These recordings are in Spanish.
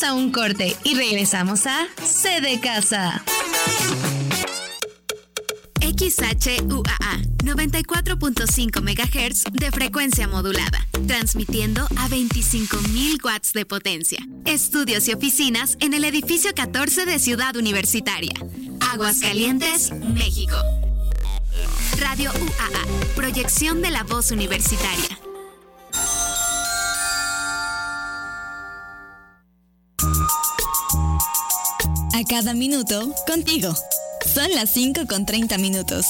Vamos a un corte y regresamos a C de Casa. XHUAA 94.5 MHz de frecuencia modulada, transmitiendo a 25,000 watts de potencia. Estudios y oficinas en el edificio 14 de Ciudad Universitaria, Aguascalientes, México. Radio UAA, proyección de la voz universitaria. A cada minuto, contigo. Son las 5:30.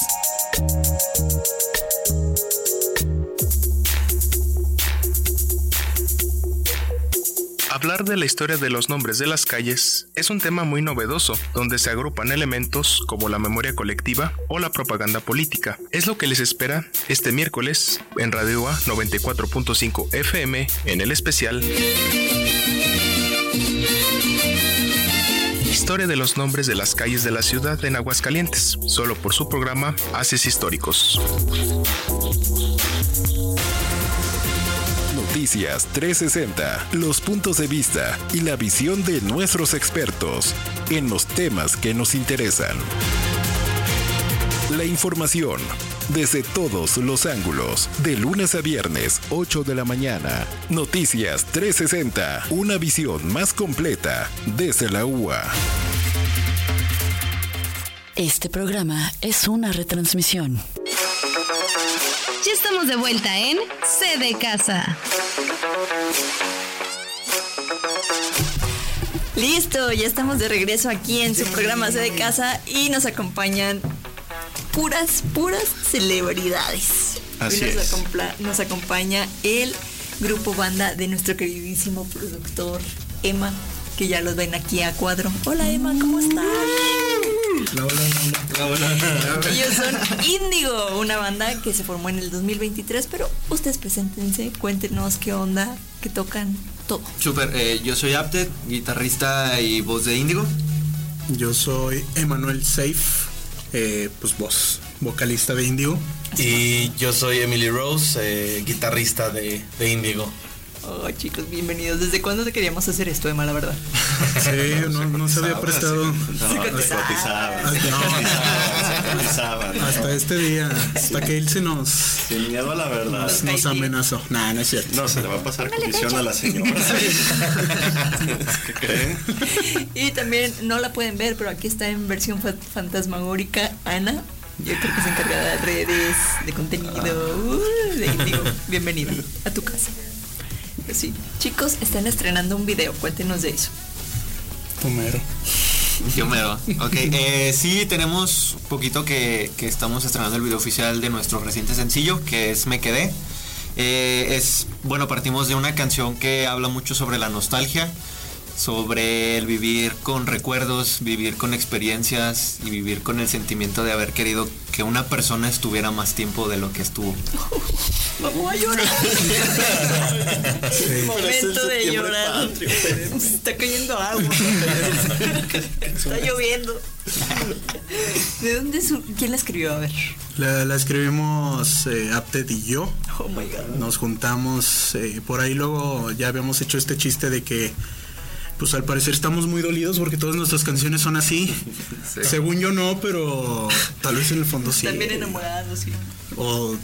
Hablar de la historia de los nombres de las calles es un tema muy novedoso, donde se agrupan elementos como la memoria colectiva o la propaganda política. Es lo que les espera este miércoles en Radio UA 94.5 FM en el especial Historia de los nombres de las calles de la ciudad en Aguascalientes, solo por su programa Haces Históricos. Noticias 360, los puntos de vista y la visión de nuestros expertos en los temas que nos interesan. La información desde todos los ángulos, de lunes a viernes, 8 de la mañana. Noticias 360, una visión más completa desde la UA. Este programa es una retransmisión. Ya estamos de vuelta en C de Casa. Listo, ya estamos de regreso aquí en su programa C de Casa y nos acompañan puras celebridades. Así Hoy es. Nos acompaña el grupo banda de nuestro queridísimo productor Emma, que ya los ven aquí a cuadro. Hola Emma, ¿cómo estás? Hola. Ellos son Índigo, una banda que se formó en el 2023, pero ustedes preséntense, cuéntenos qué onda, qué tocan, todo. Súper, yo soy Apted, guitarrista y voz de Índigo. Yo soy Emanuel Safe, vocalista de Índigo. Y yo soy Emily Rose, guitarrista de Índigo. Oh, chicos, bienvenidos. ¿Desde cuándo te queríamos hacer esto, Emma, la verdad? Sí, no se había prestado. Hasta este día, hasta que él Sin miedo a la verdad. nos amenazó. No es cierto. No, se le va a pasar comisión a la señora. ¿Qué creen? Y también no la pueden ver, pero aquí está en versión fantasmagórica Ana. Yo creo que se encarga de redes, de contenido, de Índigo. Bienvenida a tu casa. Sí, chicos, están estrenando un video, cuéntenos de eso. Yo mero. Ok, sí, tenemos un poquito que estamos estrenando el video oficial de nuestro reciente sencillo, que es Me Quedé. Partimos de una canción que habla mucho sobre la nostalgia, sobre el vivir con recuerdos, vivir con experiencias y vivir con el sentimiento de haber querido que una persona estuviera más tiempo de lo que estuvo. Vamos a llorar. Sí. Momento de llorar. Está cayendo agua. Está lloviendo. ¿De dónde quién la escribió? A ver. La escribimos Apted y yo. Oh my God. Nos juntamos por ahí, luego ya habíamos hecho este chiste de que pues al parecer estamos muy dolidos porque todas nuestras canciones son así. Sí. Según yo no, pero tal vez en el fondo sí. También enamorados, sí. O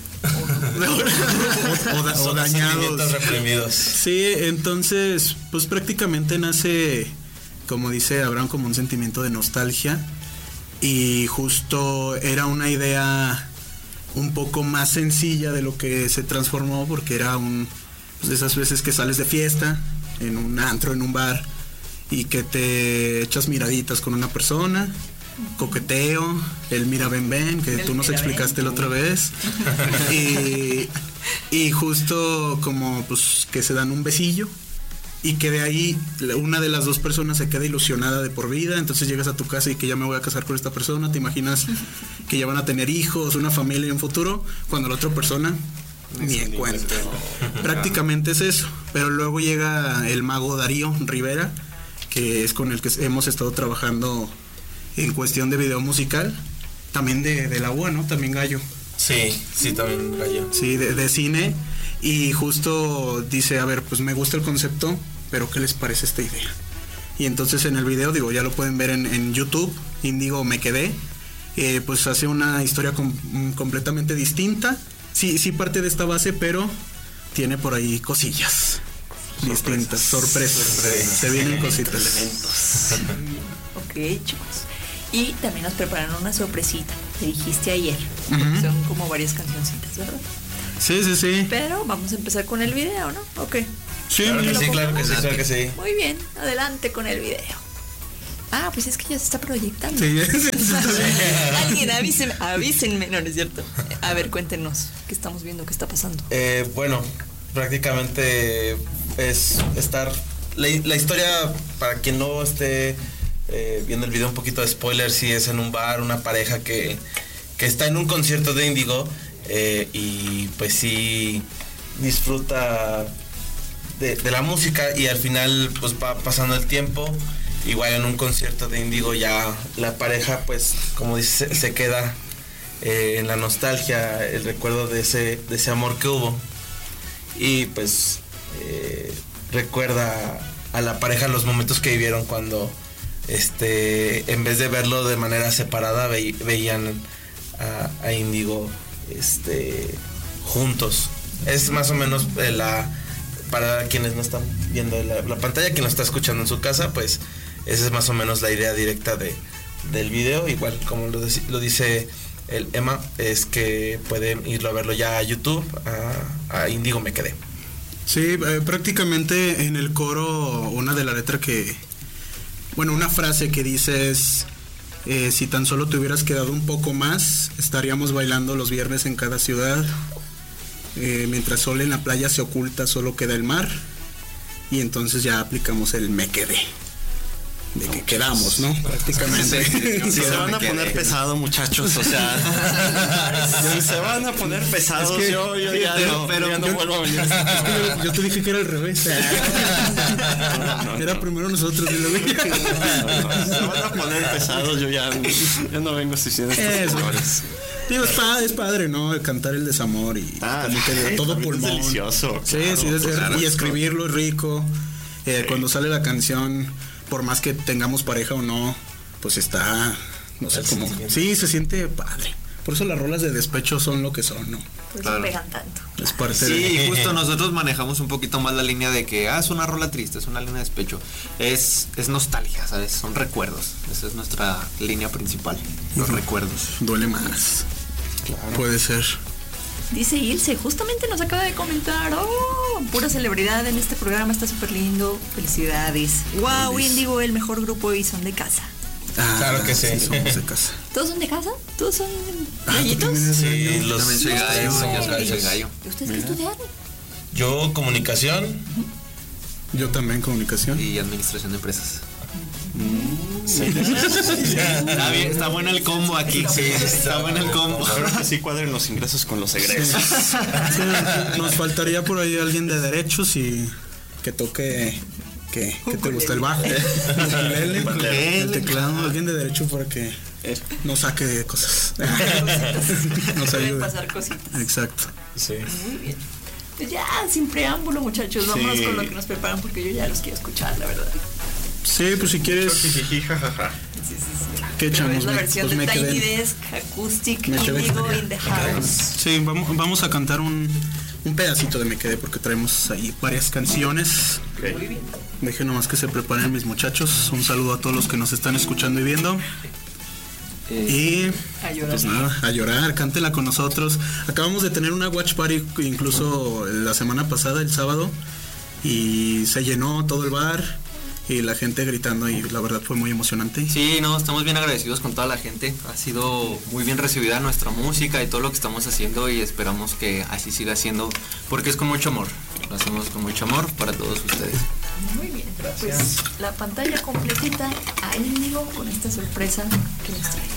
dañados. Reprimidos. Sí, entonces pues prácticamente nace, como dice Abraham, como un sentimiento de nostalgia. Y justo era una idea un poco más sencilla de lo que se transformó, porque era de esas veces que sales de fiesta en un antro, en un bar, y que te echas miraditas con una persona, coqueteo, el mira ven, que tú nos explicaste la otra vez, y justo como pues que se dan un besillo, y que de ahí una de las dos personas se queda ilusionada de por vida. Entonces llegas a tu casa y que ya me voy a casar con esta persona, te imaginas que ya van a tener hijos, una familia y un futuro, cuando la otra persona ni en cuenta. Prácticamente es eso. Pero luego llega el mago Darío Rivera, que es con el que hemos estado trabajando en cuestión de video musical, también de la UA, ¿no? También Gallo. Sí, también Gallo. Sí, de cine. Y justo dice, a ver, pues me gusta el concepto, pero ¿qué les parece esta idea? Y entonces en el video, digo, ya lo pueden ver en YouTube, Índigo Me Quedé, pues hace una historia completamente distinta. Sí parte de esta base, pero tiene por ahí cosillas distintas, sorpresas. Se vienen cositas. Ok, chicos. Y también nos prepararon una sorpresita, que dijiste ayer. Son como varias cancioncitas, ¿verdad? Sí. Pero vamos a empezar con el video, ¿no? Ok. Sí, claro que sí. Muy bien, adelante con el video. Ah, pues es que ya se está proyectando. Sí. Alguien avísenme. No es cierto. A ver, cuéntenos, ¿qué estamos viendo? ¿Qué está pasando? Bueno, prácticamente es estar... La historia, para quien no esté viendo el video, un poquito de spoiler, sí es en un bar, una pareja que está en un concierto de Índigo y pues sí disfruta de la música, y al final pues va pasando el tiempo. Igual en un concierto de Índigo ya la pareja, pues como dice, se queda en la nostalgia, el recuerdo de ese amor que hubo, y pues recuerda a la pareja los momentos que vivieron cuando en vez de verlo de manera separada veían a Índigo juntos. Es más o menos para quienes no están viendo la pantalla, quien lo está escuchando en su casa, pues esa es más o menos la idea directa del video. Igual como lo dice el Emma, es que pueden irlo a verlo ya a YouTube, a Índigo Me Quedé. Sí, prácticamente en el coro una de la letra una frase que dice es: si tan solo te hubieras quedado un poco más, estaríamos bailando los viernes en cada ciudad. Mientras sol en la playa se oculta, solo queda el mar. Y entonces ya aplicamos el me quedé. De que quedamos, ¿no? Prácticamente. Si se van a poner pesado, muchachos, o sea, se van a poner pesados. Es que yo ya no vuelvo a venir. Es que yo te dije que era al revés. Era primero nosotros y luego se van a poner pesados, yo ya no vengo diciendo estos colores. Digo, es padre, ¿no? Cantar el desamor y todo pulmón. Es delicioso. Sí, claro, y escribirlo es rico. Cuando sale la canción, por más que tengamos pareja o no, pues está, no sé cómo. Sí, se siente padre. Por eso las rolas de despecho son lo que son, ¿no? Pues no pegan tanto. Es parte y justo nosotros manejamos un poquito más la línea de que es una rola triste, es una línea de despecho. Es nostalgia, ¿sabes? Son recuerdos. Esa es nuestra línea principal, los recuerdos. Duele más. Claro. Puede ser. Dice Ilse, justamente nos acaba de comentar, pura celebridad en este programa, está súper lindo, felicidades. Wow, Índigo, el mejor grupo y son de casa. Claro que sí. Somos de casa. ¿Todos son de casa? ¿Todos son gallitos? Sí, yo también soy gallo. Yo soy gallo. ¿Y ustedes qué estudiaron? Yo comunicación. Yo también comunicación. Y administración de empresas. Sí. Está bueno el combo aquí. Sí, está bueno el combo. Creo que sí cuadren los ingresos con los egresos. Sí, nos faltaría por ahí alguien de derechos y que toque. ¿Qué te gusta? ¿El bajo? ¿El teclado? Alguien de derecho para que nos saque cosas. Nos ayude. Pasar cositas. Exacto. Sí. Muy bien. Pues ya, sin preámbulo, muchachos, vámonos con lo que nos preparan porque yo ya los quiero escuchar, la verdad. Sí, pues si quieres. Sí. ¿Qué echamos? Es la versión de Tiny Desk Acoustic Índigo in the House. Sí, vamos a cantar un pedacito de Me Quedé porque traemos ahí varias canciones. Muy bien. Dejen nomás que se preparen mis muchachos. Un saludo a todos los que nos están escuchando y viendo. Y a llorar. Pues nada, a llorar, cántela con nosotros. Acabamos de tener una watch party incluso la semana pasada, el sábado, y se llenó todo el bar y la gente gritando y la verdad fue muy emocionante. Sí, no, estamos bien agradecidos con toda la gente. Ha sido muy bien recibida nuestra música y todo lo que estamos haciendo y esperamos que así siga siendo porque es con mucho amor. Lo hacemos con mucho amor para todos ustedes. Muy bien, pues la pantalla completita a Índigo con esta sorpresa que nos trae.